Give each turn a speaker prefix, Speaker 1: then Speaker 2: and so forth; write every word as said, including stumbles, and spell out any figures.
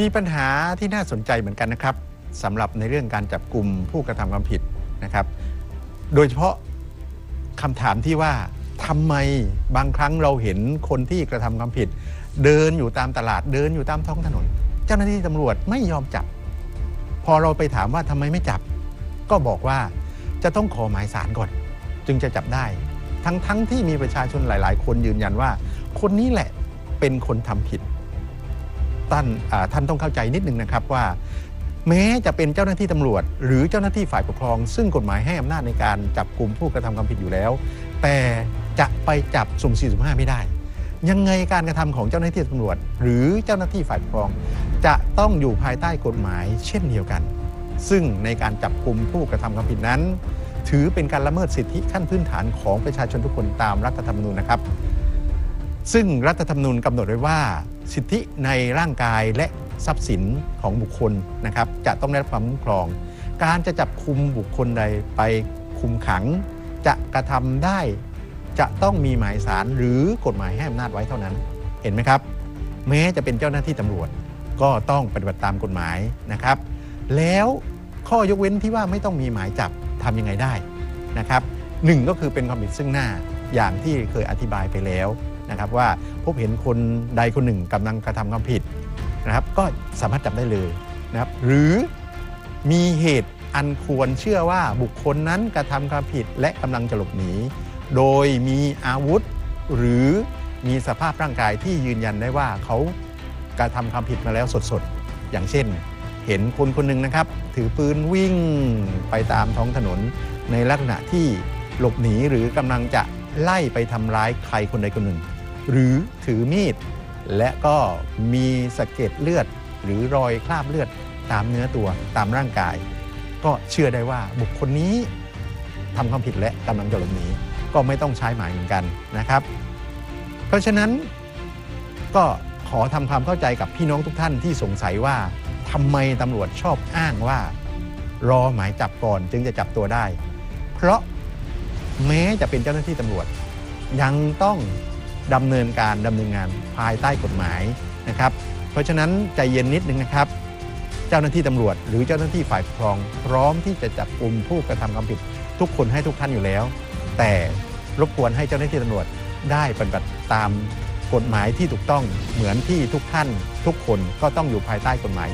Speaker 1: มีปัญหาที่น่าสนใจเหมือนกันนะครับสำหรับในเรื่องการจับกุมผู้กระทำความผิดนะครับโดยเฉพาะคำถามที่ว่าทำไมบางครั้งเราเห็นคนที่กระทำความผิดเดินอยู่ตามตลาดเดินอยู่ตามท้องถนนเจ้าหน้าที่ตำรวจไม่ยอมจับพอเราไปถามว่าทำไมไม่จับก็บอกว่าจะต้องขอหมายศาลก่อนจึงจะจับได้ทั้งทั้งที่มีประชาชนหลายๆคนยืนยันว่าคนนี้แหละเป็นคนทำผิดท่านท่านต้องเข้าใจนิดนึงนะครับว่าแม้จะเป็นเจ้าหน้าที่ตำรวจหรือเจ้าหน้าที่ฝ่ายปกครองซึ่งกฎหมายให้อำนาจในการจับกุมผู้กระทำความผิดอยู่แล้วแต่จะไปจับสุ่มสี่สุ่มห้าไม่ได้ยังไงการกระทำของเจ้าหน้าที่ตำรวจหรือเจ้าหน้าที่ฝ่ายปกครองจะต้องอยู่ภายใต้กฎหมายเช่นเดียวกันซึ่งในการจับกุมผู้กระทำความผิดนั้นถือเป็นการละเมิดสิทธิขั้นพื้นฐานของประชาชนทุกคนตามรัฐธรรมนูญนะครับซึ่งรัฐธรรมนูญกำหนดไว้ว่าสิทธิในร่างกายและทรัพย์สินของบุคคลนะครับจะต้องได้รับความคุ้มครองการจะจับกุมบุคคลใดไปคุมขังจะกระทำได้จะต้องมีหมายศาลหรือกฎหมายให้อำนาจไว้เท่านั้นเห็นไหมครับแม้จะเป็นเจ้าหน้าที่ตำรวจก็ต้องปฏิบัติตามกฎหมายนะครับแล้วข้อยกเว้นที่ว่าไม่ต้องมีหมายจับทำยังไงได้นะครับหนึ่งก็คือเป็นความผิดซึ่งหน้าอย่างที่เคยอธิบายไปแล้วนะครับว่าพบเห็นคนใดคนหนึ่งกำลังกระทำความผิดนะครับก็สามารถจับได้เลยนะครับหรือมีเหตุอันควรเชื่อว่าบุคคลนั้นกระทำความผิดและกำลังจะหลบหนีโดยมีอาวุธหรือมีสภาพร่างกายที่ยืนยันได้ว่าเขากระทำความผิดมาแล้วสดๆอย่างเช่นเห็นคนคนหนึ่งนะครับถือปืนวิ่งไปตามท้องถนนในลักษณะที่หลบหนีหรือกำลังจะไล่ไปทำร้ายใครคนใดคนหนึ่งหรือถือมีดและก็มีสะเก็ดเลือดหรือรอยคราบเลือดตามเนื้อตัวตามร่างกายก็เชื่อได้ว่าบุคคลนี้ทำความผิดและกำลังจะหลบหนีก็ไม่ต้องใช้หมายเหมือนกันนะครับเพราะฉะนั้นก็ขอทำความเข้าใจกับพี่น้องทุกท่านที่สงสัยว่าทำไมตำรวจชอบอ้างว่ารอหมายจับก่อนจึงจะจับตัวได้เพราะแม้จะเป็นเจ้าหน้าที่ตำรวจยังต้องดำเนินการดำเนินงานภายใต้กฎหมายนะครับเพราะฉะนั้นใจเย็นนิดนึงนะครับเจ้าหน้าที่ตำรวจหรือเจ้าหน้าที่ฝ่ายปกครองพร้อมที่จะจับกุมผู้กระทำความผิดทุกคนให้ทุกท่านอยู่แล้วแต่รบกวนให้เจ้าหน้าที่ตำรวจได้ปฏิบัติตามกฎหมายที่ถูกต้องเหมือนที่ทุกท่านทุกคนก็ต้องอยู่ภายใต้กฎหมาย